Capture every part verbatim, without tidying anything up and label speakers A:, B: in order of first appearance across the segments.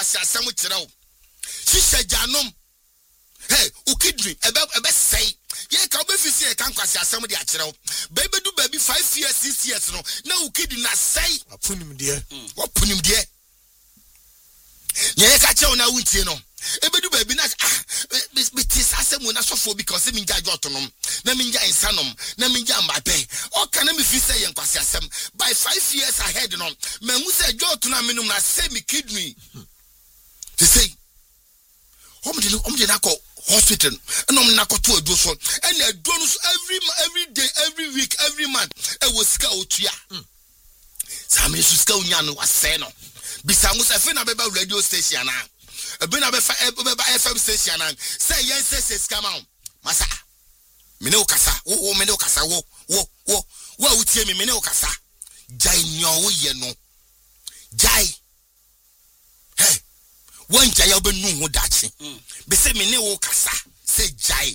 A: kwasi asem kyerɛw hihye gyanom hey ukidri ebe ebe say ye ka obefisi e kan kwasi asem de akyerɛw baby do baby five years six years no na ukidri na say
B: apunim de
A: wapunim de ye ka kyerɛw na wuntie no ebedu baby na ah betis asem na sofo because me nja jotonom na me nja insanom na me nja mbape o kana me fi say yen kwasi asem by five years ahead no me hu say jotona menum na say me kidney to say hom de hom de na ko hospital and I'm not to a do so and I don't every every day every week every month I was scout ya Sammy Suska Unyano was saying Bisamus I fin about radio station now a bin of F M station and say yes says come on Massa Minokasa oh Minokasa wo wo wo what would tell me Minokasa Jai nyo yeno Jai hey one jaya be no dachi be say me ne wo kasa say jai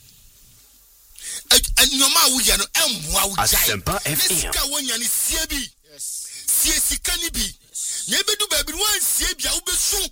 A: anyoma wo ye no emboa wo jai sika wonya ne sie bi yes sie sika ni bi na bedu ba bi wan sie bia wo besu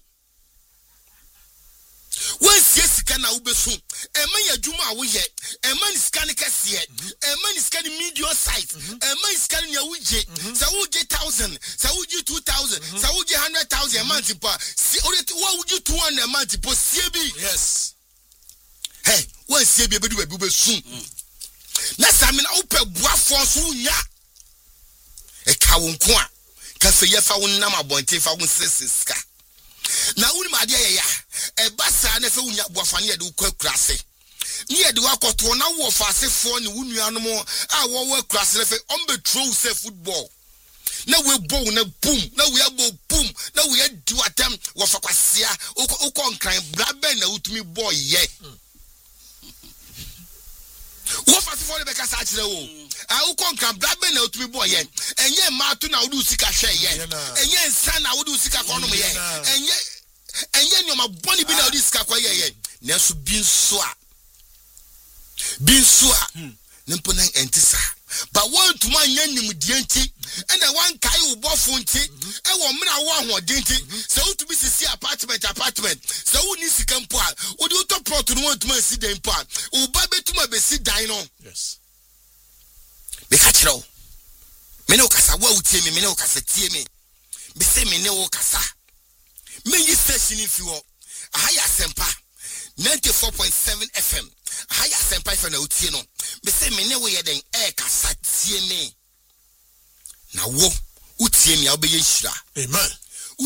A: wan sie sika na wo besu e man yadwuma wo ye e man sika ne kase e man sika ne medium size e man sika ne wo je sa wo je one thousand sa wo je two thousand sa wo je one hundred thousand a month pa si what would you two hundred a month po sie bi
B: yes
A: hey wan sie bi bedu ba bi besu na samina wo pe boafo so nya e ka wo nko a ka fe ye fa wo nam abonte fa wo sesiska na wuni ma de ye ya e basa na fe wo nya boafa ne de wo kwase ni de wakoto na wo fa asefo ne wo nuanom a wo wo kwase na fe on be throw say football na we bow na boom na we abo boom na we do atam wo fa kwasia o ko nkran bra ben na utumi boy ye wo fa se for le beka sa kire wo a wo ko nkran bra ben na utumi boy ye enye ma to na wo du sika hwe ye enye nsa na wo du sika ko no ye enye enye nyoma boni bi na wo du sika ko ye ye na so bin so a bin so a nimpo na entisa but one to man yanim dienti and the one kai wo bofunti e wo mra wo ahodenti so to be see apartment apartment so wo ni sika mpo a wo di to plot no want to man si den mpo a wo ba betuma be si dan no
B: yes
A: be ka kire wo me ne okasa wo utie me me ne okasa tie me be se me ne wo kasa me yi station fi wo ahaya sempa ninety-four point seven F M ahaya sempa fa na utie no be se me ne wo ye den e kasa tie me na wo utie me a obeye hira
B: amen